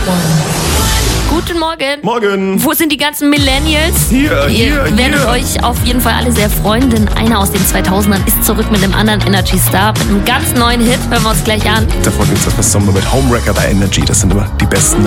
Guten Morgen. Morgen. Wo sind die ganzen Millennials? Hier. Ihr werdet euch auf jeden Fall alle sehr freuen, denn einer aus den 2000ern ist zurück mit einem anderen Energy Star, mit einem ganz neuen Hit. Hören wir uns gleich an. Davor gibt es etwas Sommer mit Homewrecker bei Energy. Das sind immer die besten